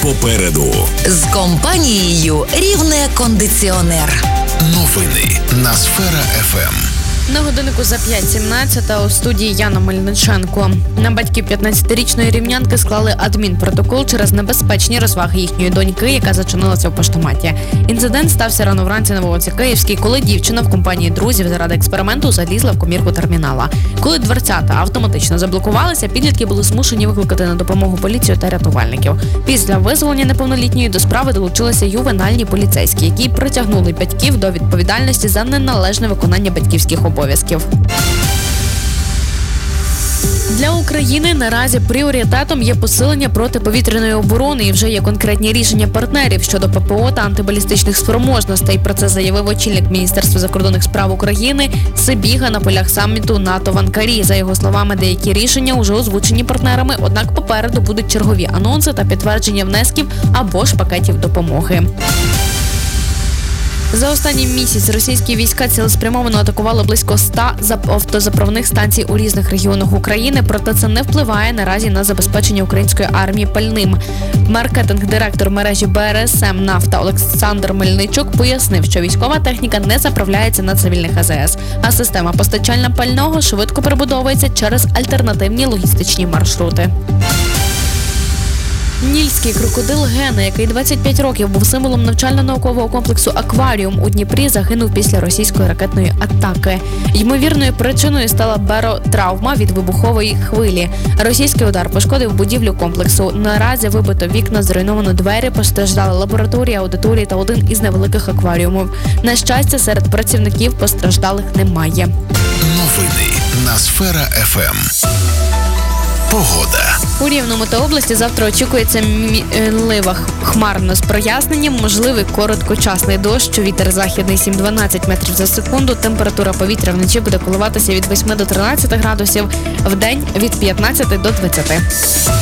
попереду. З компанією «Рівне кондиціонер». Новини на Сфера ФМ. На годиннику за 5:17 у студії Яна Мельниченко. На батьків 15-річної рівнянки склали адмінпротокол через небезпечні розваги їхньої доньки, яка зачинилася в поштоматі. Інцидент стався рано вранці на вулиці Київській, коли дівчина в компанії друзів заради експерименту залізла в комірку термінала. Коли дверцята автоматично заблокувалися, підлітки були змушені викликати на допомогу поліцію та рятувальників. Після визволення неповнолітньої до справи долучилися ювенальні поліцейські, які притягнули батьків до відповідальності за неналежне виконання батьківських обов'язків. Для України наразі пріоритетом є посилення протиповітряної оборони і вже є конкретні рішення партнерів щодо ППО та антибалістичних спроможностей. Про це заявив очільник Міністерства закордонних справ України Сибіга на полях саміту НАТО в Анкарі. За його словами, деякі рішення вже озвучені партнерами, однак попереду будуть чергові анонси та підтвердження внесків або ж пакетів допомоги. За останній місяць російські війська цілеспрямовано атакували близько 100 автозаправних станцій у різних регіонах України, проте це не впливає наразі на забезпечення української армії пальним. Маркетинг-директор мережі БРСМ «Нафта» Олександр Мельничук пояснив, що військова техніка не заправляється на цивільних АЗС, а система постачання пального швидко перебудовується через альтернативні логістичні маршрути. Нільський крокодил Гена, який 25 років був символом навчально-наукового комплексу «Акваріум» у Дніпрі, загинув після російської ракетної атаки. Ймовірною причиною стала баротравма від вибухової хвилі. Російський удар пошкодив будівлю комплексу. Наразі вибито вікна, зруйновано двері, постраждали лабораторії, аудиторії та один із невеликих акваріумів. На щастя, серед працівників постраждалих немає. Новини на Сфера ФМ. Погода. У Рівному та області завтра очікується мінлива хмарно з проясненням, можливий короткочасний дощ, вітер західний 7-12 метрів за секунду, температура повітря вночі буде коливатися від 8 до 13 градусів, вдень від 15 до 20.